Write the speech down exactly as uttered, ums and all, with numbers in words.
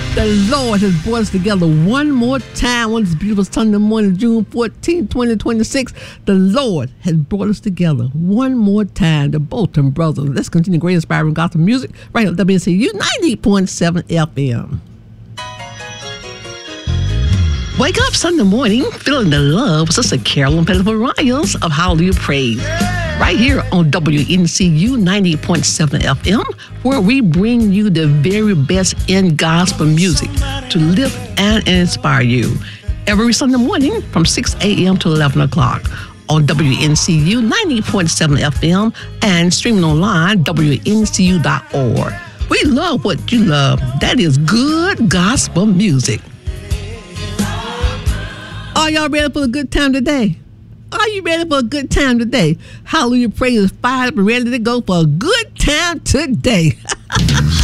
The Lord has brought us together one more time on this beautiful Sunday morning, June fourteenth, twenty twenty-six. The Lord has brought us together one more time. The Bolton Brothers. Let's continue great inspiring gospel music right here at W C U ninety point seven F M. Wake up Sunday morning feeling the love with Sister Carolyn Pettiford Riles of Hallelujah Praise. Right here on W N C U ninety point seven F M, where we bring you the very best in gospel music to lift and inspire you. Every Sunday morning from six a.m. to eleven o'clock on W N C U ninety point seven F M and streaming online, W N C U dot org. We love what you love. That is good gospel music. Are y'all ready for a good time today? Are you ready for a good time today? Hallelujah Praise is fired up and ready to go for a good time today.